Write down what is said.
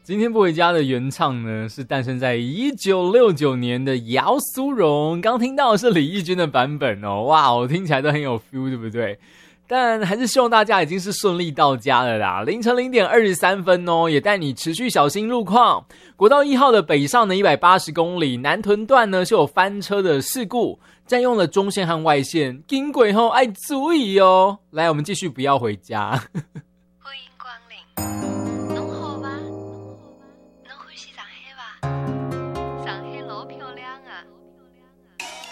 今天不回家的原唱呢，是诞生在1969年的姚苏蓉。刚听到的是李翊君的版本哦，哇，我听起来都很有 feel， 对不对？但还是希望大家已经是顺利到家了啦。凌晨0点23分哦，也带你持续小心路况。国道1号的北上呢180公里，南屯段呢是有翻车的事故，占用了中线和外线，经过后要注意哦。来，我们继续不要回家。 欢迎光临。